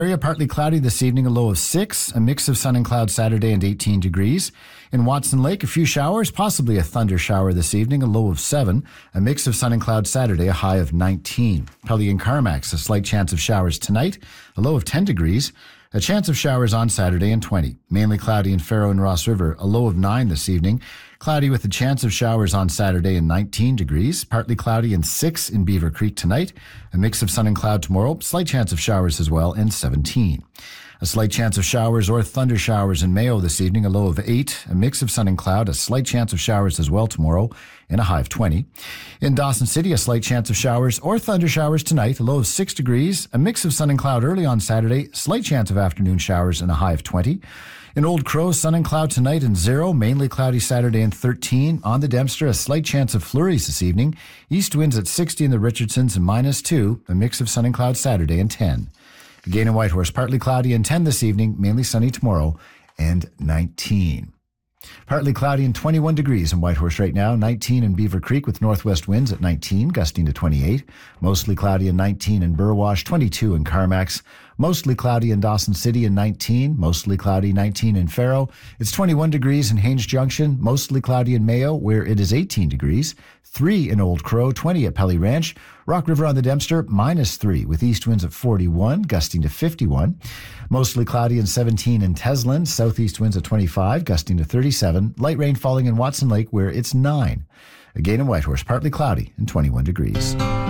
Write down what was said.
Area partly cloudy this evening, a low of 6, a mix of sun and cloud Saturday and 18 degrees. In Watson Lake, a few showers, possibly a thunder shower this evening, a low of 7, a mix of sun and cloud Saturday, a high of 19. Pelly and Carmax, a slight chance of showers tonight, a low of 10 degrees. A chance of showers on Saturday and 20. Mainly cloudy in Faro and Ross River, a low of 9 this evening. Cloudy with a chance of showers on Saturday and 19 degrees. Partly cloudy and 6 in Beaver Creek tonight. A mix of sun and cloud tomorrow. Slight chance of showers as well, and 17. A slight chance of showers or thunder showers in Mayo this evening, a low of 8. A mix of sun and cloud, a slight chance of showers as well tomorrow, and a high of 20. In Dawson City, a slight chance of showers or thunder showers tonight, a low of 6 degrees. A mix of sun and cloud early on Saturday, slight chance of afternoon showers, and a high of 20. In Old Crow, sun and cloud tonight and 0, mainly cloudy Saturday and 13. On the Dempster, a slight chance of flurries this evening. East winds at 60 in the Richardsons and -2. A mix of sun and cloud Saturday and 10. Again in Whitehorse, partly cloudy and 10 this evening, mainly sunny tomorrow, and 19. Partly cloudy and 21 degrees in Whitehorse right now, 19 in Beaver Creek with northwest winds at 19, gusting to 28. Mostly cloudy and 19 in Burwash, 22 in Carmax. Mostly cloudy in Dawson City and 19. Mostly cloudy, 19 in Faro. It's 21 degrees in Haines Junction. Mostly cloudy in Mayo, where it is 18 degrees. 3 in Old Crow, 20 at Pelly Ranch. Rock River on the Dempster, -3 with east winds at 41, gusting to 51. Mostly cloudy and 17 in Teslin. Southeast winds at 25, gusting to 37. Light rain falling in Watson Lake, where it's 9. Again in Whitehorse, partly cloudy and 21 degrees.